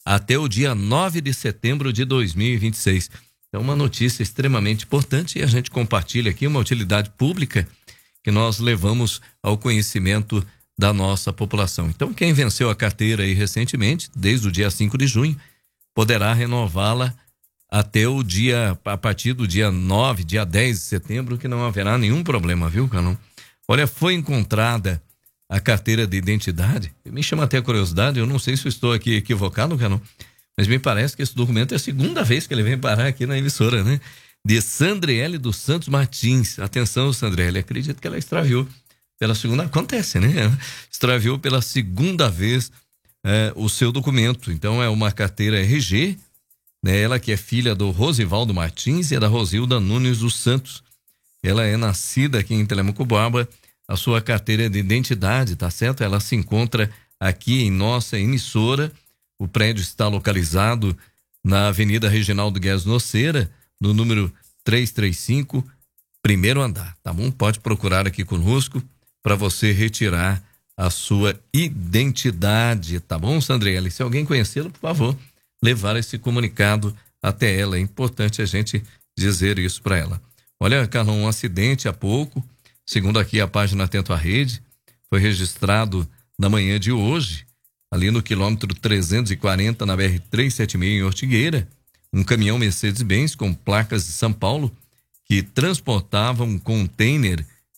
até o dia 9 de setembro de 2026. É uma notícia extremamente importante e a gente compartilha aqui uma utilidade pública que nós levamos ao conhecimento da nossa população. Então, quem venceu a carteira aí recentemente, desde o dia 5 de junho, poderá renová-la até o dia, a partir do dia 9, dia 10 de setembro, que não haverá nenhum problema, viu, Carlão? Olha, foi encontrada a carteira de identidade. Me chama até a curiosidade, eu não sei se eu estou aqui equivocado, Carlão, mas me parece que esse documento é a segunda vez que ele vem parar aqui na emissora, né? De Sandriele dos Santos Martins. Atenção, Sandriele, acredito que ela extraviou pela segunda, acontece, né? Extraviou pela segunda vez o seu documento. Então é uma carteira RG, né? Ela que é filha do Rosivaldo Martins e é da Rosilda Nunes dos Santos. Ela é nascida aqui em Telemaco-Borba. A sua carteira de identidade, tá certo? Ela se encontra aqui em nossa emissora. O prédio está localizado na Avenida Reginaldo Guedes Noceira, no número 335, primeiro andar, tá bom? Pode procurar aqui conosco para você retirar a sua identidade, tá bom, Sandriele? Se alguém conhecê-lo, por favor, levar esse comunicado até ela. É importante a gente dizer isso para ela. Olha, Carlão, um acidente há pouco, segundo aqui a página Atento à Rede, foi registrado na manhã de hoje, ali no quilômetro 340, na BR-376, em Ortigueira, um caminhão Mercedes-Benz com placas de São Paulo que transportava um container